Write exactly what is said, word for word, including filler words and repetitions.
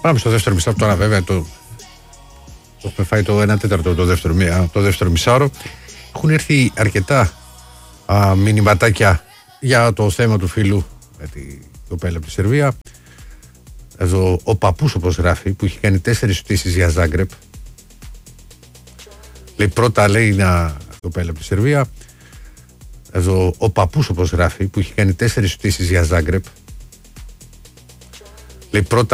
Πάμε στο δεύτερο μισάρο τώρα, βέβαια. Το, το έχουμε φάει το ένα τέταρτο το δεύτερο, το δεύτερο μισάρο. Έχουν έρθει αρκετά α, μηνυματάκια για το θέμα του φίλου με την κοπέλα από τη Σερβία. Εδώ ο παππούς, όπως γράφει, που έχει κάνει τέσσερις στήσεις για Ζάγκρεπ. Λέει πρώτα, λέει, να κοπέλα από τη Σερβία. Εδώ ο παππούς, όπως γράφει, που έχει κάνει τέσσερις στήσεις για Ζάγκρεπ. Λέει πρώτα.